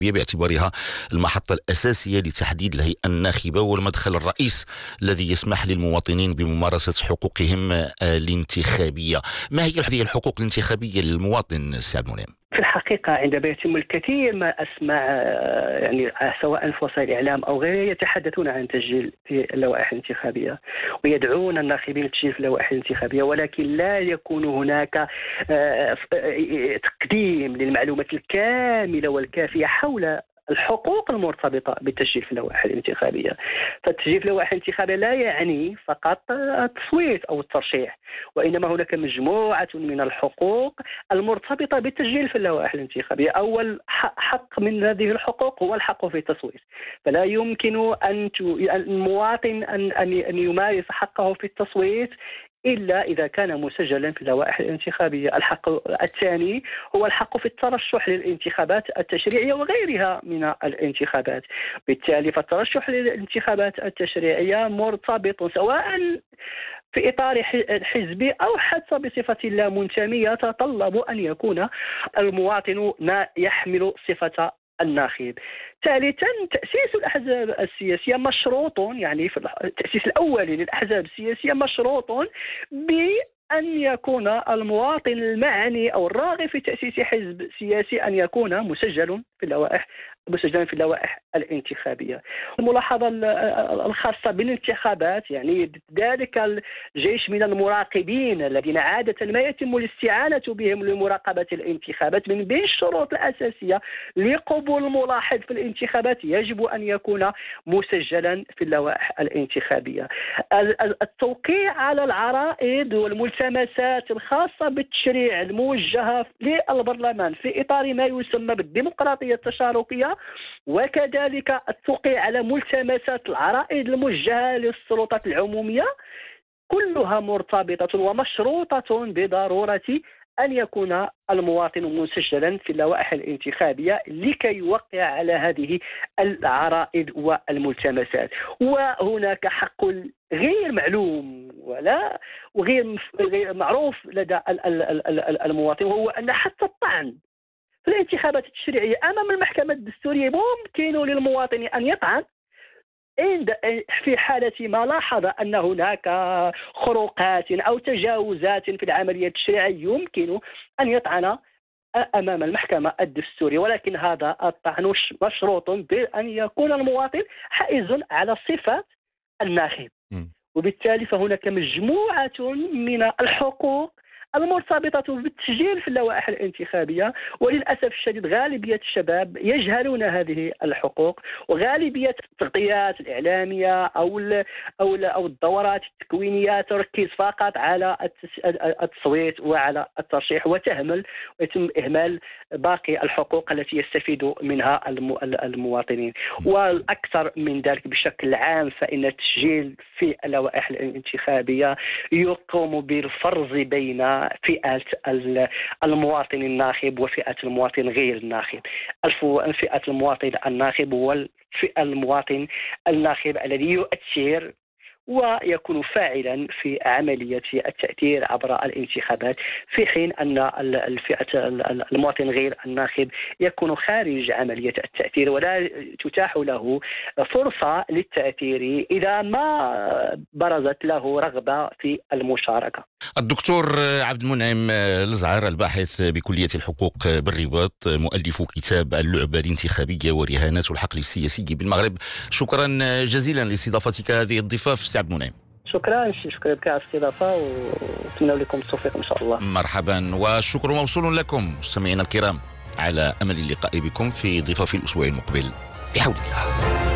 باعتبارها المحطة الأساسية لتحديد الهيئة الناخبة والمدخل الرئيس الذي يسمح للمواطنين بممارسة حقوقهم الانتخابية. ما هي هذه الحقوق الانتخابية للمواطن سي عبد المنعم؟ في الحقيقة عندما يتم الكثير ما أسمع يعني سواء في وسائل الإعلام أو غيرها يتحدثون عن تسجيل في اللوائح الانتخابية ويدعون الناخبين للتسجيل في اللوائح الانتخابية، ولكن لا يكون هناك تقديم للمعلومات الكاملة والكافية حول الحقوق المرتبطة بالتسجيل في اللوائح الانتخابية. فالتسجيل في اللوائح الانتخابية لا يعني فقط التصويت أو الترشيح، وإنما هناك مجموعة من الحقوق المرتبطة بالتسجيل في اللوائح الانتخابية. أول حق من هذه الحقوق هو الحق في التصويت، فلا يمكن أن المواطن أن يمارس حقه في التصويت إلا إذا كان مسجلا في اللوائح الانتخابية. الحق الثاني هو الحق في الترشح للانتخابات التشريعية وغيرها من الانتخابات. بالتالي فالترشح للانتخابات التشريعية مرتبط سواء في إطار حزبي أو حتى بصفة لا منتمية، يتطلب أن يكون المواطن يحمل صفة الناخب. ثالثا تأسيس الأحزاب السياسية مشروط، يعني في التأسيس الأولي للأحزاب السياسية مشروط بأن يكون المواطن المعني أو الراغب في تأسيس حزب سياسي أن يكون مسجلا في اللوائح الانتخابية. الملاحظة الخاصة بالانتخابات، يعني ذلك الجيش من المراقبين الذين عادة ما يتم الاستعانة بهم لمراقبة الانتخابات، من بين الشروط الأساسية لقبول الملاحظ في الانتخابات يجب أن يكون مسجلا في اللوائح الانتخابية. التوقيع على العرائض والملتمسات الخاصة بالتشريع الموجهة للبرلمان في إطار ما يسمى بالديمقراطية التشاركية، وكذلك التوقيع على ملتمسات العرائض الموجهة للسلطات العمومية، كلها مرتبطة ومشروطة بضرورة أن يكون المواطن مسجلا في اللوائح الانتخابية لكي يوقع على هذه العرائض والملتمسات. وهناك حق غير معلوم وغير معروف لدى المواطن، وهو أن حتى الطعن في الانتخابات التشريعية أمام المحكمة الدستورية ممكن للمواطن أن يطعن في حالة ما لاحظ أن هناك خروقات أو تجاوزات في العملية التشريعية، يمكن أن يطعن أمام المحكمة الدستورية، ولكن هذا الطعن مشروط بأن يكون المواطن حائز على صفة الناخب. وبالتالي فهناك مجموعة من الحقوق المرتبطة بالتسجيل في اللوائح الانتخابية، وللأسف الشديد غالبية الشباب يجهلون هذه الحقوق، وغالبية التغطيات الإعلامية أو الدورات التكوينية تركز فقط على التصويت وعلى الترشيح ويتم إهمال باقي الحقوق التي يستفيد منها المواطنين. والأكثر من ذلك بشكل عام فإن التسجيل في اللوائح الانتخابية يقوم بالفرز بين فئة المواطن الناخب وفئة المواطن غير الناخب. فئة المواطن الناخب والفئة المواطن الناخب الذي يؤثر ويكون فاعلا في عملية التأثير عبر الانتخابات، في حين أن الفئة المواطن غير الناخب يكون خارج عملية التأثير ولا تتاح له فرصة للتأثير إذا ما برزت له رغبة في المشاركة. الدكتور عبد المنعم لزعر، الباحث بكلية الحقوق بالرباط، مؤلف كتاب اللعبة الانتخابية ورهانات الحقل السياسي بالمغرب، شكرا جزيلا لاستضافتك هذه الضفاف سي عبد المنعم. شكرا لك على الاستضافة وأتمنى لكم التوفيق إن شاء الله. مرحبا، والشكر موصول لكم مستمعينا الكرام، على أمل اللقاء بكم في ضفاف الأسبوع المقبل بحول الله.